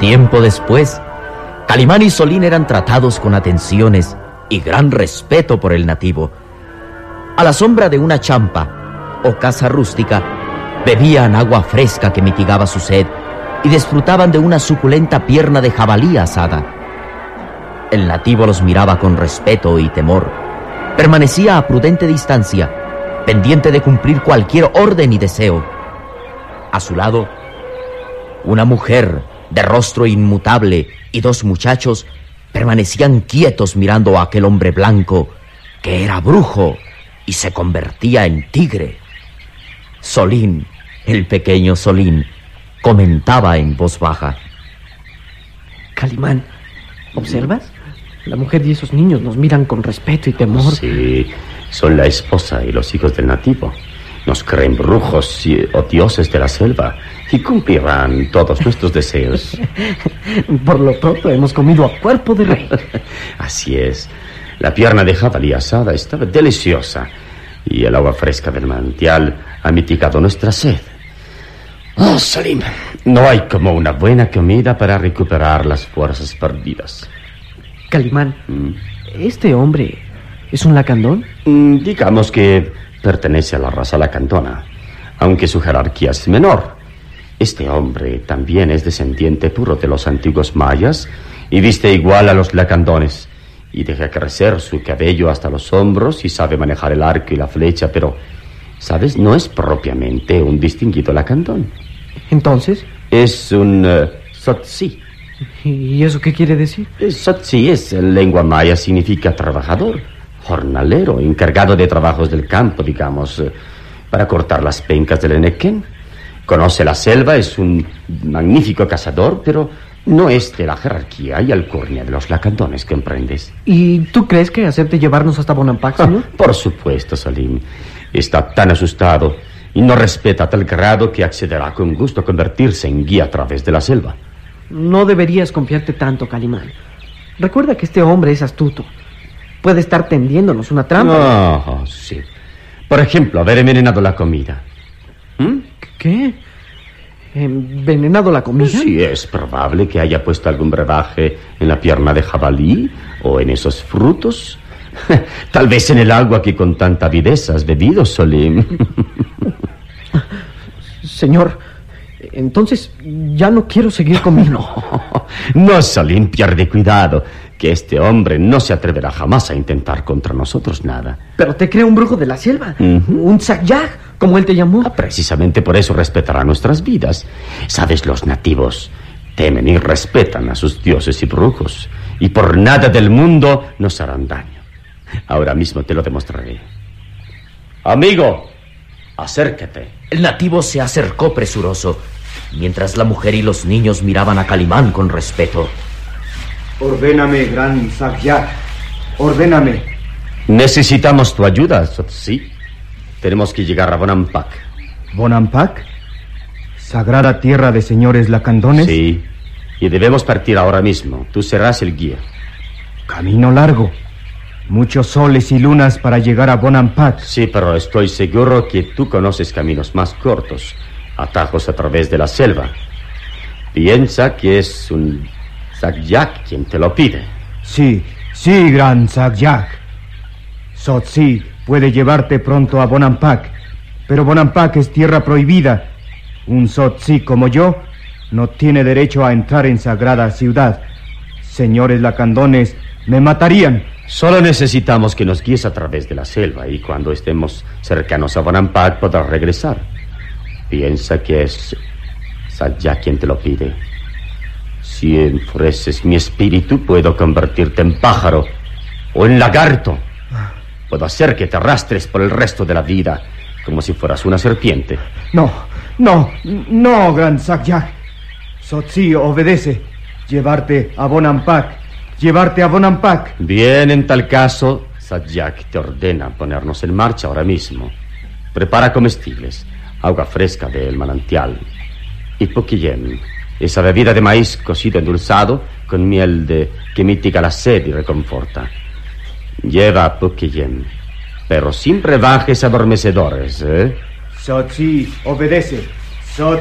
Tiempo después, Calimán y Solín eran tratados con atenciones y gran respeto por el nativo. A la sombra de una champa o casa rústica, bebían agua fresca que mitigaba su sed y disfrutaban de una suculenta pierna de jabalí asada. El nativo los miraba con respeto y temor. Permanecía a prudente distancia, pendiente de cumplir cualquier orden y deseo. A su lado, una mujer de rostro inmutable y dos muchachos permanecían quietos mirando a aquel hombre blanco que era brujo y se convertía en tigre. Solín, el pequeño Solín, comentaba en voz baja: Calimán, ¿observas? La mujer y esos niños nos miran con respeto y temor. Sí, son la esposa y los hijos del nativo. Nos creen brujos o dioses de la selva y cumplirán todos nuestros deseos. Por lo pronto hemos comido a cuerpo de rey. Así es. La pierna de jabalí asada estaba deliciosa y el agua fresca del manantial ha mitigado nuestra sed. Oh, Salim, no hay como una buena comida para recuperar las fuerzas perdidas. Calimán, ¿este hombre es un lacandón? Digamos que pertenece a la raza lacandona, aunque su jerarquía es menor. Este hombre también es descendiente puro de los antiguos mayas y viste igual a los lacandones y deja crecer su cabello hasta los hombros y sabe manejar el arco y la flecha, pero, ¿sabes? No es propiamente un distinguido lacandón. ¿Entonces? Es un Tzotzi. ¿Y eso qué quiere decir? Tzotzi es lengua maya, significa trabajador, jornalero, encargado de trabajos del campo, digamos, para cortar las pencas del enequén. Conoce la selva, es un magnífico cazador, pero no es de la jerarquía y alcurnia de los lacandones, ¿comprendes? ¿Y tú crees que acepte llevarnos hasta Bonampak, señor? Por supuesto, Salim. Está tan asustado y no respeta a tal grado que accederá con gusto a convertirse en guía a través de la selva. No deberías confiarte tanto, Calimán. Recuerda que este hombre es astuto. Puede estar tendiéndonos una trampa. Oh, sí. Por ejemplo, haber envenenado la comida. ¿Qué? ¿Envenenado la comida? Sí, es probable que haya puesto algún brebaje en la pierna de jabalí o en esos frutos. Tal vez en el agua que con tanta avidez has bebido, Solim. Señor, entonces ya no quiero seguir comiendo. No, Solim, pierde cuidado, que este hombre no se atreverá jamás a intentar contra nosotros nada. Pero te cree un brujo de la selva, un Tzagyak, como él te llamó. Precisamente por eso respetará nuestras vidas. Sabes, los nativos temen y respetan a sus dioses y brujos, y por nada del mundo nos harán daño. Ahora mismo te lo demostraré. Amigo, acércate. El nativo se acercó presuroso, mientras la mujer y los niños miraban a Calimán con respeto. Ordéname, gran Tzagyak. Ordéname. Necesitamos tu ayuda, Tzotzi. Tenemos que llegar a Bonampak. ¿Bonampak? ¿Sagrada tierra de señores lacandones? Sí, y debemos partir ahora mismo. Tú serás el guía. Camino largo. Muchos soles y lunas para llegar a Bonampak. Sí, pero estoy seguro que tú conoces caminos más cortos, atajos a través de la selva. Piensa que es un Tzagyak quien te lo pide. Sí, gran Tzagyak. Tzotzi puede llevarte pronto a Bonampak, pero Bonampak es tierra prohibida. Un Tzotzi como yo no tiene derecho a entrar en sagrada ciudad. Señores lacandones me matarían. Solo necesitamos que nos guíes a través de la selva y cuando estemos cercanos a Bonampak podrás regresar. Piensa que es Tzagyak quien te lo pide. Si enfureces mi espíritu, puedo convertirte en pájaro o en lagarto. Puedo hacer que te arrastres por el resto de la vida como si fueras una serpiente. No, gran Tzagyak. Tzotzi obedece. Llevarte a Bonampak. Bien, en tal caso, Tzagyak te ordena ponernos en marcha ahora mismo. Prepara comestibles, agua fresca del manantial y poquillem, esa bebida de maíz cocido endulzado con miel que mitiga la sed y reconforta. Lleva poquillem, pero sin brebajes adormecedores, ¿eh? Tzotzi obedece.